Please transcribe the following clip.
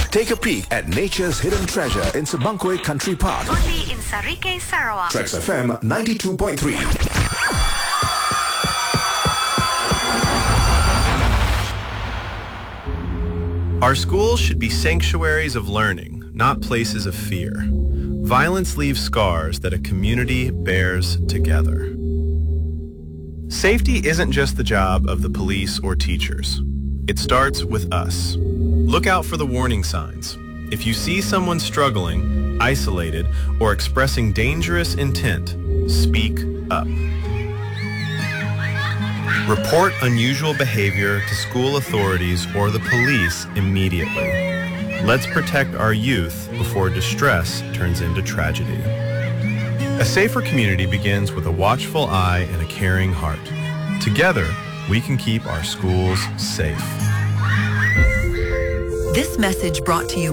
Take a peek at nature's hidden treasure in Sabangkway Country Park. Only in Sarike, Sarawak. Trax FM 92.3. Our schools should be sanctuaries of learning, not places of fear. Violence leaves scars that a community bears together. Safety isn't just the job of the police or teachers. It starts with us. Look out for the warning signs. If you see someone struggling, isolated, or expressing dangerous intent, speak up. Report unusual behavior to school authorities or the police immediately. Let's protect our youth before distress turns into tragedy. A safer community begins with a watchful eye and a caring heart. Together, we can keep our schools safe. This message brought to you